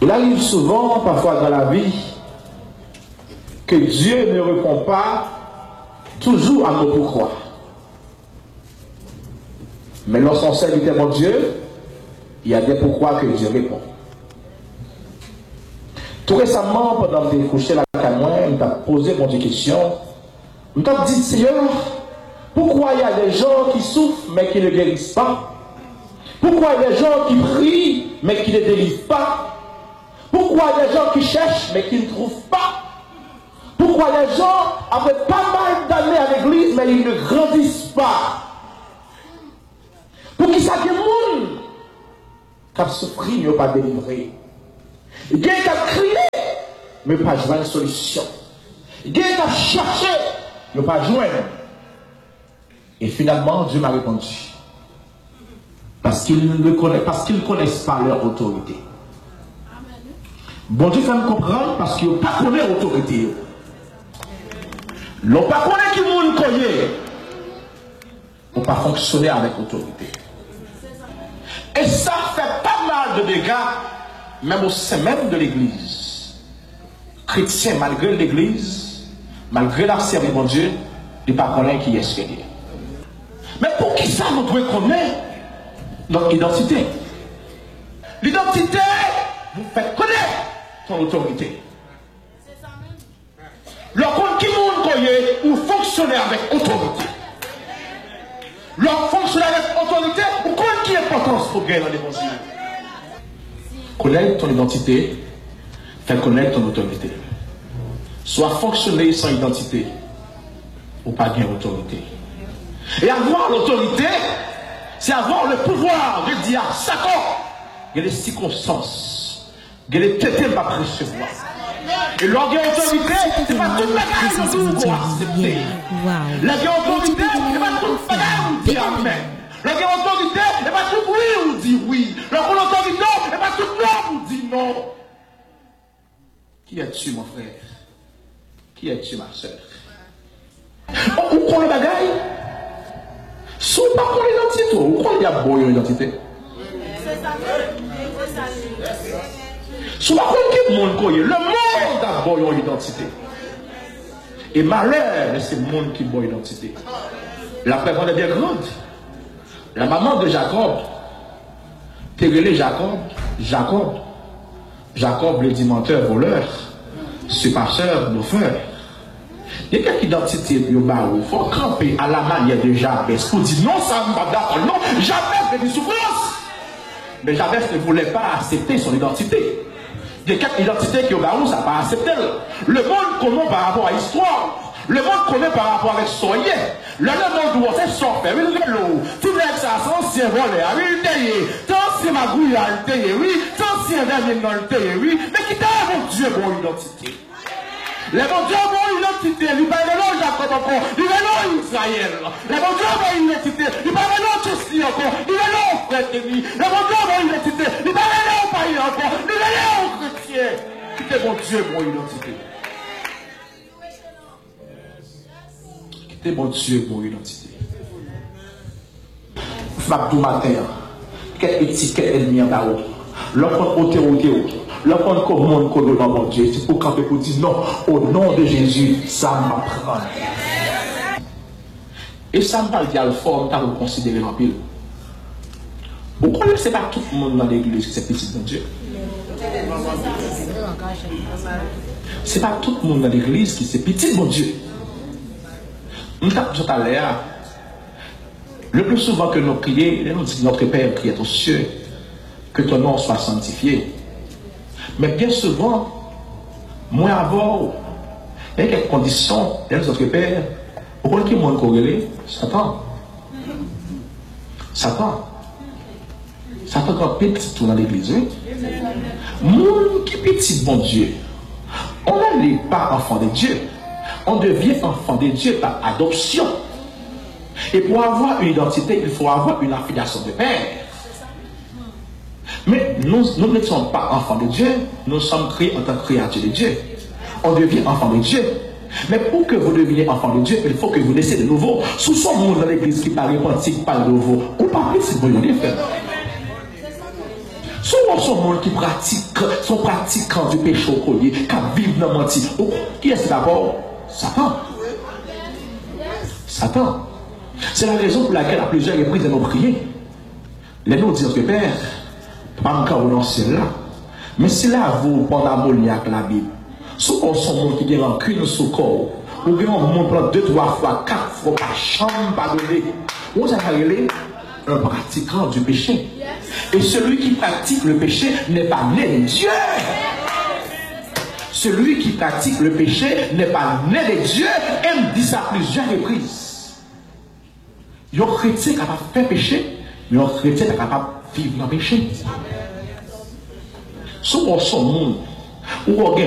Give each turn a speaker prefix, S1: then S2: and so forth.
S1: Il arrive souvent, parfois dans la vie, que Dieu ne répond pas toujours à nos pourquoi. Mais lorsqu'on servit mon Dieu, il y a des pourquoi que Dieu répond. Tout récemment, pendant que je couché la caméra, je me posé des questions. Je me dit, Seigneur, pourquoi il y a des gens qui souffrent mais qui ne guérissent pas? Pourquoi il y a des gens qui prient mais qui ne délivrent pas? Pourquoi il y a des gens qui cherchent mais qui ne trouvent pas? Pourquoi les gens, après pas mal d'années à l'église, mais ils ne grandissent pas? Pour qui ça des gens qui ont souffert, ils n'ont pas délivré. Ils ont crié, mais pas joué une solution. Ils ont cherché, mais pas joué. Et finalement, Dieu m'a répondu. Parce qu'ils ne connaissent pas leur autorité. Bon Dieu fait me comprendre parce qu'ils n'ont pas connu l'autorité. Ils n'ont pas connu qui monde connaît. Ils n'ont pas fonctionné avec l'autorité. Et ça fait pas mal de dégâts, même au sein même de l'église. Chrétiens, malgré l'église, malgré la service de mon Dieu, ils ne pas connaissent qui est ce qu'il est. Mais pour qui ça nous devons connaître notre identité? L'identité vous fait connaître ton autorité. Le compte qui vous connaît, vous fonctionnez avec autorité. Le fonctionner avec autorité, vous connaissez qui est l'importance pour gagner dans l'évangile. Connaître ton identité, fait connaître ton autorité. Soit fonctionner sans identité, ou pas gagner autorité. Et avoir l'autorité, c'est avoir le pouvoir de dire ça corps. Il y a des circonstances, il y a des têtes à recevoir. Et l'orgueil autorité, c'est pas toute la gagne de nous pour accepter. L'orgueil autorité, c'est pas toute la gagne de dire amen. L'orgueil autorité, c'est pas tout oui ou dit oui. L'orgueil autorité, c'est pas tout non ou dit non. Qui es-tu, mon frère? Qui es-tu, ma soeur? Où prend le bagaille? Si on ne pas l'identité, où prend une identité? Si on ne pas le monde connaît, le monde a une identité. Et malheur, c'est le monde qui a une identité. La preuve est bien grande. La maman de Jacob, t'es relé Jacob, le dit menteur, voleur, surpasseur, bluffeur. Il y a quelques identités qui il faut camper à la manière de Jabez pour dire non, ça ne va pas d'accord. Non, Jabez veut des souffrances. Mais Jabez ne voulait pas accepter son identité. Il y a quelques identités qui ça n'a pas accepté. Le monde connaît par rapport à l'histoire. Le monde connaît par rapport avec soyer. Le monde doit être sorti, oui, l'eau. Tout le monde a son ancien voleur, oui, le taillé. Tant c'est ma gouille, le taillé, oui. Tant c'est un dernier dans le taillé, oui. Mais qui t'a mon Dieu, mon identité? Les bon Dieu ont une identité, il parle de l'eau Jacob encore, il va l'eau Israël. Les bon Dieu ont une identité, il parle de l'eau Tossi encore, il va l'eau frère Témi. Les bon Dieu ont une identité, il parle de l'eau païen encore, il va l'eau chrétien. Qui est mon Dieu pour identité? Qui est mon Dieu pour identité? Fabdou matin, quelle étiquette est mise en haut? L'enfant autorité. L'enfant commande qu'on donne mon Dieu, c'est pour camper pour dire non, au nom de Jésus, ça m'apprend. Et ça me parle de forme, tu as considéré en pile. Vous connaissez pas tout le monde dans l'église qui c'est petit de Dieu. C'est pas tout le monde dans l'église qui c'est petit de mon Dieu. Nous avons dit tout à l'heure, le plus souvent que nous prions, nous disons notre Père qui est aux cieux, que ton nom soit sanctifié. Mais bien souvent, moins avant, il y a quelques conditions, il y a notre Père, pourquoi qui est moins corrélé? Satan. Satan quand petit tout dans l'église, oui. Monde qui petit, bon Dieu. On n'est pas enfant de Dieu. On devient enfant de Dieu par adoption. Et pour avoir une identité, il faut avoir une affiliation de père. Mais nous ne sommes pas enfants de Dieu, nous sommes créés en tant que créatures de Dieu. On devient enfant de Dieu. Mais pour que vous deveniez enfant de Dieu, il faut que vous naissez de nouveau. Sous son monde dans l'église qui parle repenti, qui parle de nouveau, ou pas si vous voulez faire. Souvent, son monde qui pratique, son pratiquant du péché au collier, qui vit dans le menti. Qui est-ce d'abord? Satan. Satan. C'est la raison pour laquelle à plusieurs reprises nous prions. Les nous disent que Père, pas encore renoncer là. Mais si là vous pendant ammoniaque la Bible, souvent son monde qui est rancune sous corps, ou bien on monte 2, 3 fois, 4 fois par chambre pardonner. On s'est révélé un pratiquant du péché. Et celui qui pratique le péché n'est pas né de Dieu. Celui qui pratique le péché n'est pas né de Dieu. Et me dit ça à plusieurs reprises. Il y a un chrétien capable de faire péché, mais un chrétien est capable de vivre dans le péché. Souvent son monde, où on